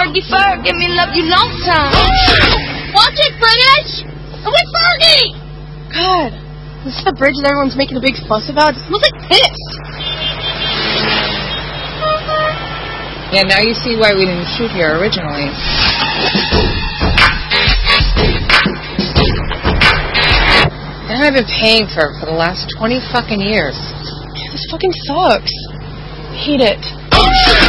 Fergie Ferg, give me love you long time. Watch it, British! With Fergie! God, this is the bridge that everyone's making a big fuss about. It smells like piss. Yeah, now you see why we didn't shoot here originally. And I've been paying for it for the last 20 fucking years. This fucking sucks. I hate it.